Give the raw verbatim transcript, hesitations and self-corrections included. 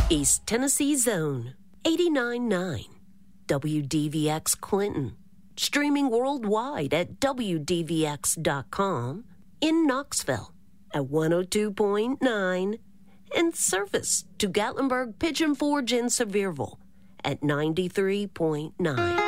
East Tennessee Zone, eighty-nine point nine. W D V X Clinton. Streaming worldwide at W D V X dot com. In Knoxville at one oh two point nine. And service to Gatlinburg, Pigeon Forge, and Sevierville at ninety-three point nine.